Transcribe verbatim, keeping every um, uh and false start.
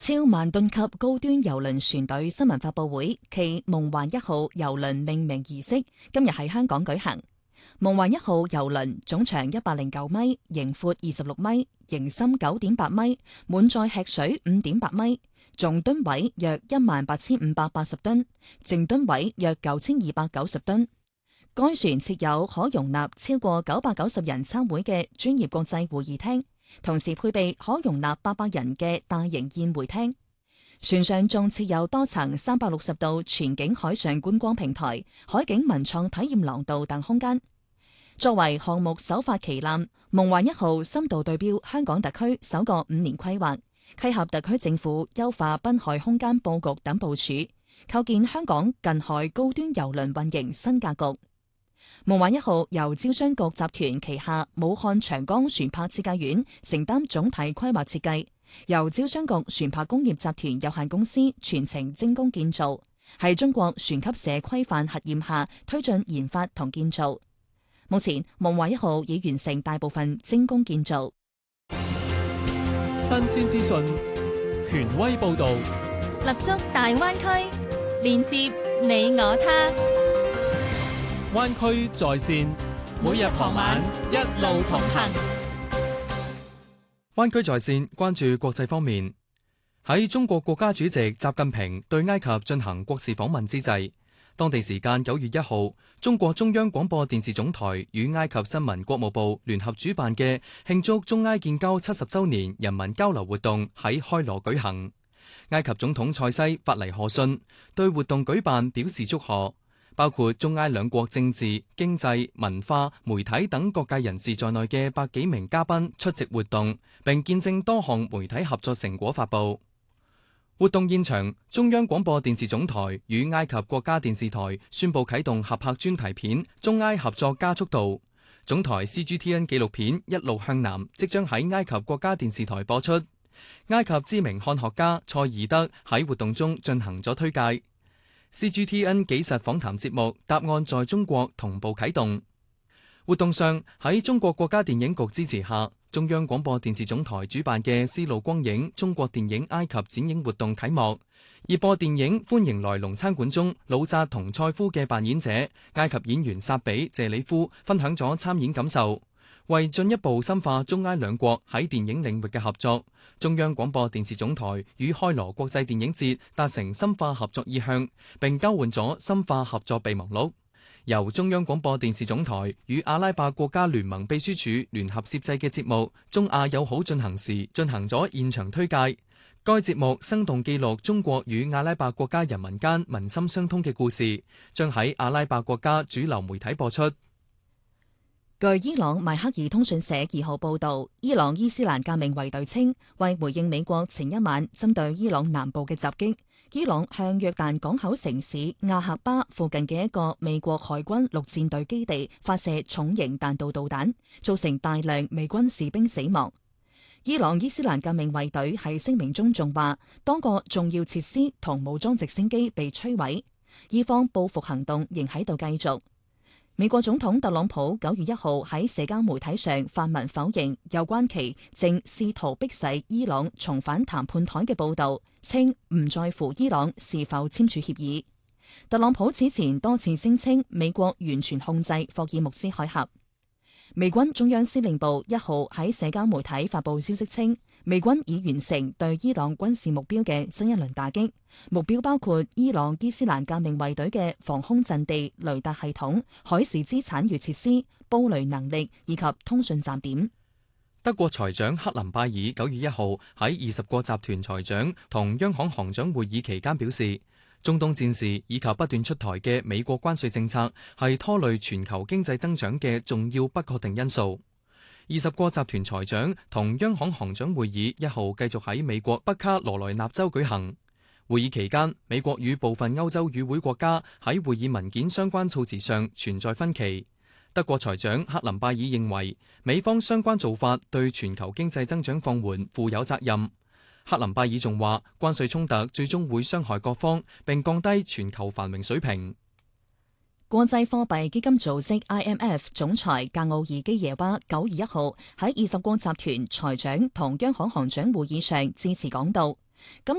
超萬噸級高端郵輪船隊新聞發佈會暨夢幻一號郵輪命名儀式今日喺香港舉行。夢幻一號郵輪總長一百零九米，型闊二十六米，型深九點八米，滿載吃水五點八米，總噸位約一萬八千五百八十噸，淨噸位約九千二百九十噸。該船設有可容納超過九百九十人參會嘅專業國際會議廳，同時配備可容納八百人嘅大型宴會廳。船上仲設有多層三百六十度全景海上觀光平台、海景文創體驗廊道等空間。作為項目首發旗艦，夢幻一號深度對標香港特區首個五年規劃，契合特區政府優化濱海空間佈局等部署，構建香港近海高端郵輪運營新格局。夢幻一號由招商局集團旗下武漢長江船舶設計院承擔總體規劃設計，由招商局船舶工業集團有限公司全程精工建造，喺中國船級社規範核驗下推進研發同建造。目前夢幻一號已完成大部分精工建造。 新鮮資訊，權威報導， 立足大灣區，連接你我他。 灣區在線，每日傍晚一路同行。 灣區在線關注國際方面，喺中國國家主席習近平對埃及進行國事訪問之際，當地時間九月一號，中國中央廣播電視總台與埃及新聞國務部聯合主辦嘅慶祝中埃建交七十週年人民交流活動喺開羅舉行。埃及總統塞西發嚟賀信，對活動舉辦表示祝賀。包括中埃兩國政治、經濟、文化、媒體等各界人士在內嘅百幾名嘉賓出席活動，並見證多項媒體合作成果發佈。活動現場，中央廣播電視總台與埃及國家電視台宣布啟動合拍專題片《中埃合作加速度》。總台 C G T N 紀錄片《一路向南》即將喺埃及國家電視台播出。埃及知名漢學家塞爾德喺活動中進行咗推介。C G T N 紀實訪談節目《答案在中國》同步啟動。活動上，喺中國國家電影局支持下，中央廣播電視總台主辦嘅絲路光影中國電影埃及展映活動啟幕。熱播電影《歡迎來龍餐館》中老扎同塞夫嘅扮演者埃及演員薩比謝里夫分享咗參演感受。為進一步深化中埃兩國喺電影領域嘅合作，中央廣播電視總台與開羅國際電影節達成深化合作意向，並交換咗深化合作備忘錄。由中央廣播電視總台與阿拉伯國家聯盟秘書處聯合攝製嘅節目《中亞友好進行時》進行咗現場推介。該節目生動記錄中國與阿拉伯國家人民間民心相通嘅故事，將喺阿拉伯國家主流媒體播出。 據伊朗邁克爾通訊社二號報道，伊朗伊斯蘭革命衛隊稱，為回應美國前一晚針對伊朗南部嘅襲擊，伊朗向約旦港口城市亞喀巴附近嘅一個美國海軍陸戰隊基地發射重型彈道導彈，造成大量美軍士兵死亡。伊朗伊斯蘭革命衛隊喺聲明中仲話，多個重要設施同武裝直升機被摧毀，伊方報復行動仍喺度繼續。美國總統特朗普九月一號喺社交媒體上發文否認有關其正試圖迫使伊朗重返談判台嘅報道，稱唔在乎伊朗是否簽署協議。特朗普此前多次聲稱美國完全控制霍爾木茲海峽。美軍中央司令部一號喺社交媒體發布消息稱，美軍已完成對伊朗軍事目標嘅新一輪打擊，目標包括伊朗伊斯蘭革命衛隊嘅防空陣地、雷達系統、海事資產與設施、布雷能力以及通訊站點。 德國財長克林拜爾九月一號喺二十國集團財長同央行行長會議期間表示，中東戰事以及不斷出台嘅美國關稅政策係拖累全球經濟增長嘅重要不確定因素。二十國集團財長同央行行長會議一號繼續喺美國北卡羅來納州舉行。會議期間，美國與部分歐洲與會國家喺會議文件相關措辭上存在分歧。德國財長克林拜爾認為，美方相關做法對全球經濟增長放緩負有責任。克林拜爾仲話，關稅衝突最終會傷害各方，並降低全球繁榮水平。 國際貨幣基金組織 I M F 總裁格奧爾基耶娃九月一號喺二十國集團財長同央行行長會議上致辭講道， 咁